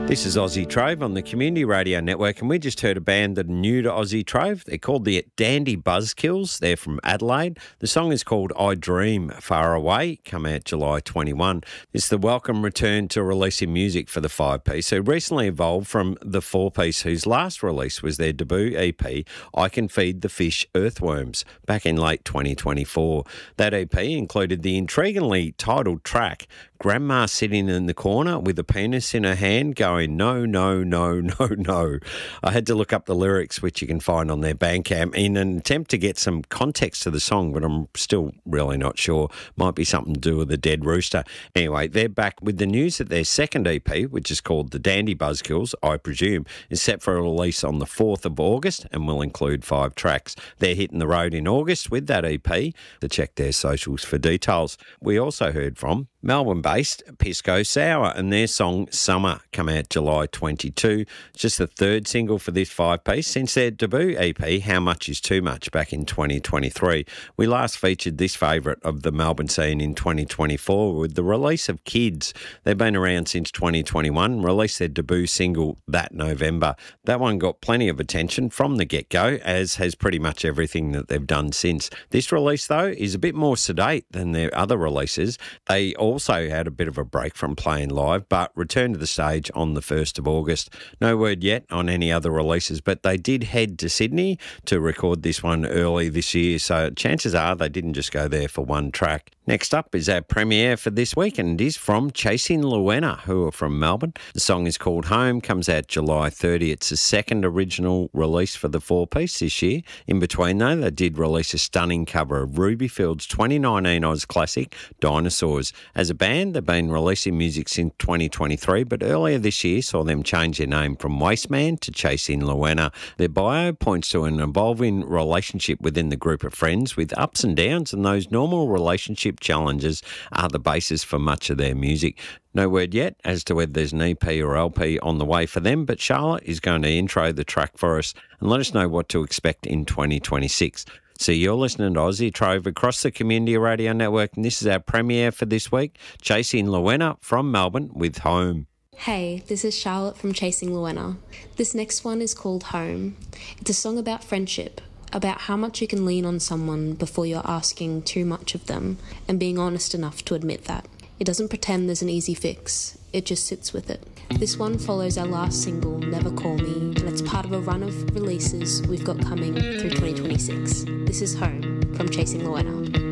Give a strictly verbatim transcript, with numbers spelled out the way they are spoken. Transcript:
This is Aussie Trove on the Community Radio Network, and we just heard a band that are new to Aussie Trove. They're called the Dandy Buzzkills. They're from Adelaide. The song is called I Dream Far Away, come out July twenty-first. It's the welcome return to releasing music for the five-piece, who recently evolved from the four-piece, whose last release was their debut E P, I Can Feed the Fish Earthworms, back in late twenty twenty-four. That E P included the intriguingly titled track, Grandma Sitting in the Corner with a penis in her hand going, no, no, no, no, no. I had to look up the lyrics, which you can find on their Bandcamp, in an attempt to get some context to the song, but I'm still really not sure. Might be something to do with a dead rooster. Anyway, they're back with the news that their second E P, which is called The Dandy Buzzkills, I presume, is set for a release on the fourth of August and will include five tracks. They're hitting the road in August with that E P. To check their socials for details. We also heard from Melbourne-based Pisco Sour and their song Summer, come out July twenty-second. It's just the third single for this five-piece since their debut E P, How Much Is Too Much, back in twenty twenty-three. We last featured this favourite of the Melbourne scene in twenty twenty-four with the release of Kids. They've been around since twenty twenty-one, released their debut single that November. That one got plenty of attention from the get-go, as has pretty much everything that they've done since. This release, though, is a bit more sedate than their other releases. They also had a bit of a break from playing live, but returned to the stage on the first of August. No word yet on any other releases, but they did head to Sydney to record this one early this year, so chances are they didn't just go there for one track. Next up is our premiere for this week, and it is from Chasing Luena, who are from Melbourne. The song is called Home, comes out July thirtieth. It's the second original release for the four-piece this year. In between, though, they did release a stunning cover of Rubyfield's twenty nineteen Oz classic, Dinosaurs. As a band, they've been releasing music since twenty twenty-three, but earlier this year saw them change their name from Wasteman to Chasing Luena. Their bio points to an evolving relationship within the group of friends with ups and downs, and those normal relationship challenges are the basis for much of their music. No word yet as to whether there's an E P or L P on the way for them, but Charlotte is going to intro the track for us and let us know what to expect in twenty twenty-six. So you're listening to Aussie Trove across the Community Radio Network, and this is our premiere for this week, Chasing Luena from Melbourne with Home. Hey, this is Charlotte from Chasing Luena. This next one is called Home. It's a song about friendship, about how much you can lean on someone before you're asking too much of them, and being honest enough to admit that. It doesn't pretend there's an easy fix, it just sits with it. This one follows our last single, Never Call Me, and it's part of a run of releases we've got coming through twenty twenty-six. This is Home from Chasing Luena.